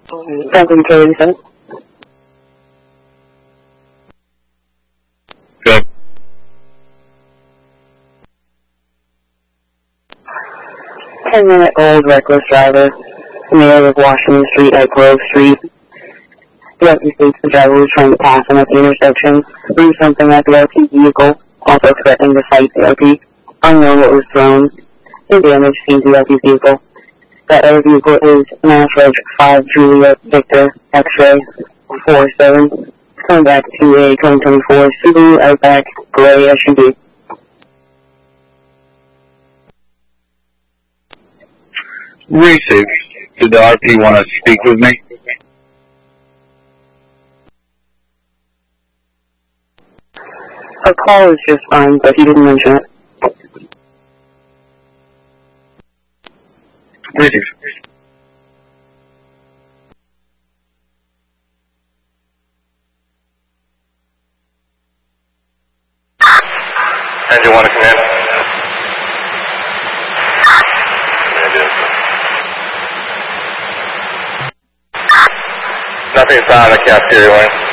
Franklin Kelly, sir. Good. 10-minute-old reckless driver in the area of Washington Street at Grove Street. The LP states the driver was trying to pass him at the intersection, threw something at the LP vehicle, also threatening to fight the LP. Unknown what was thrown. No damage seen to the LP vehicle. That other vehicle is NASREG 5 Juliet Victor X-ray 47, coming back to a 2024 Subaru Outback Gray SUV. Received. Did the RP want to speak with me? A call is just fine, but he didn't mention it. Received. Engine 1 to command. Nothing's on the cafeteria lane.